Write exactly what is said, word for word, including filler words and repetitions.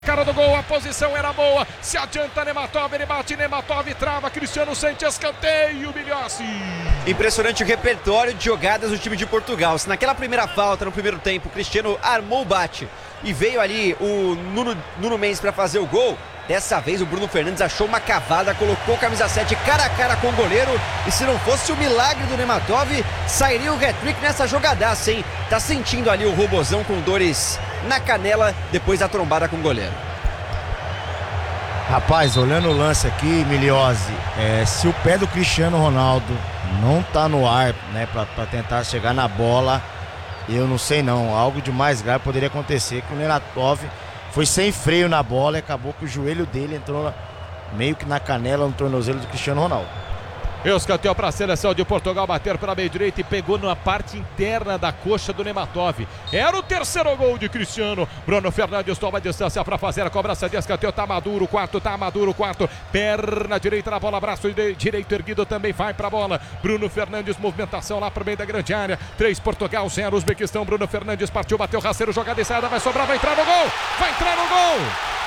Cara do gol, a posição era boa, se adianta Nematov, ele bate, Nematov trava, Cristiano sente escanteio, Milhossi. Impressionante o repertório de jogadas do time de Portugal. Se naquela primeira falta, no primeiro tempo, o Cristiano armou o bate e veio ali o Nuno, Nuno Mendes para fazer o gol, dessa vez o Bruno Fernandes achou uma cavada, colocou camisa sete cara a cara com o goleiro, e se não fosse o milagre do Nematov, sairia o hat-trick nessa jogadaça, hein? Tá sentindo ali o robozão com dores na canela depois da trombada com o goleiro. Rapaz, olhando o lance aqui, Milhose, é, se o pé do Cristiano Ronaldo não tá no ar, né, pra, pra tentar chegar na bola, eu não sei não, algo de mais grave poderia acontecer, que o Nematov foi sem freio na bola e acabou que o joelho dele entrou na, meio que na canela, no tornozelo do Cristiano Ronaldo. Escanteio para a seleção de Portugal, bater para a meia direita e pegou na parte interna da coxa do Nematov. Era o terceiro gol de Cristiano. Bruno Fernandes toma a distância para fazer a cobrança de escanteio. Tá maduro, quarto, tá maduro, quarto. Perna direita na bola, braço direito erguido também vai para a bola. Bruno Fernandes, movimentação lá para o meio da grande área. três Portugal, zero Uzbequistão. Bruno Fernandes partiu, bateu rasteiro, jogada e saída, vai sobrar, vai entrar no gol. Vai entrar no gol.